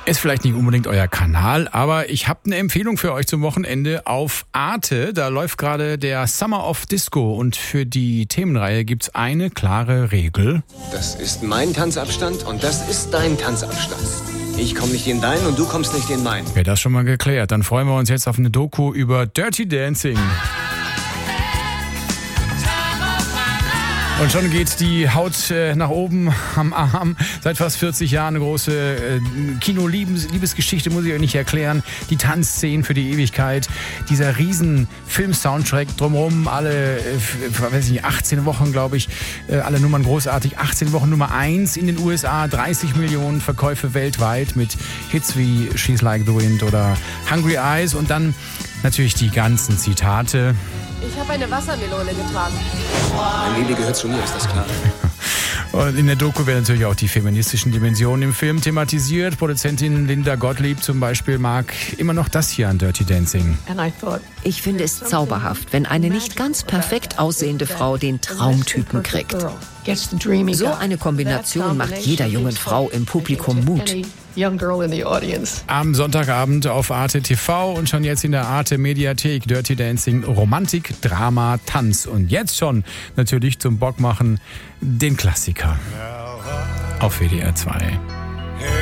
Ist vielleicht nicht unbedingt euer Kanal, aber ich habe eine Empfehlung für euch zum Wochenende auf Arte. Da läuft gerade der Summer of Disco und für die Themenreihe gibt's eine klare Regel. Das ist mein Tanzabstand und das ist dein Tanzabstand. Ich komme nicht in deinen und du kommst nicht in meinen. Wäre das schon mal geklärt, dann freuen wir uns jetzt auf eine Doku über Dirty Dancing. Und schon geht die Haut nach oben am Arm. Seit fast 40 Jahren eine große Kino-Liebesgeschichte, muss ich euch nicht erklären. Die Tanzszenen für die Ewigkeit. Dieser riesen Film-Soundtrack drumherum. Alle, 18 Wochen, glaube ich. Alle Nummern großartig. 18 Wochen Nummer 1 in den USA. 30 Millionen Verkäufe weltweit mit Hits wie She's Like the Wind oder Hungry Eyes. Und dann natürlich die ganzen Zitate. Ich habe eine Wassermelone getragen. Mein Baby gehört zu mir, ist das klar? Und in der Doku werden natürlich auch die feministischen Dimensionen im Film thematisiert. Produzentin Linda Gottlieb zum Beispiel mag immer noch das hier an Dirty Dancing. Ich finde es zauberhaft, wenn eine nicht ganz perfekt aussehende Frau den Traumtypen kriegt. So eine Kombination macht jeder jungen Frau im Publikum Mut. Am Sonntagabend auf Arte TV und schon jetzt in der Arte Mediathek. Dirty Dancing, Romantik, Drama, Tanz. Und jetzt schon natürlich zum Bockmachen den Klassiker auf WDR 2.